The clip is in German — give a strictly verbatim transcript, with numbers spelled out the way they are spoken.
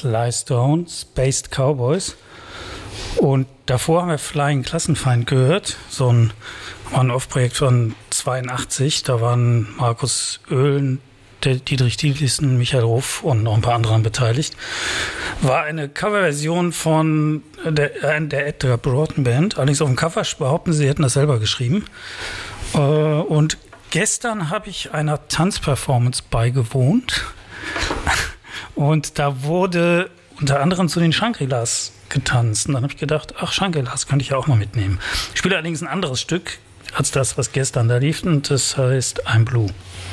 Sly Stone, Spaced Cowboys. Und davor haben wir Flying Klassenfeind gehört, so ein On-Off-Projekt von zweiundachtzig. Da waren Markus Oehlen, Dietrich Dielissen, Michael Ruff und noch ein paar andere beteiligt. War eine Coverversion von der, der Edgar Broughton Band. Allerdings auf dem Cover behaupten sie, hätten das selber geschrieben. Und gestern habe ich einer Tanzperformance beigewohnt. Und da wurde unter anderem zu den Shangri-Las getanzt. Und dann habe ich gedacht, ach, Shangri-Las könnte ich ja auch mal mitnehmen. Ich spiele allerdings ein anderes Stück als das, was gestern da lief. Und das heißt I'm Blue.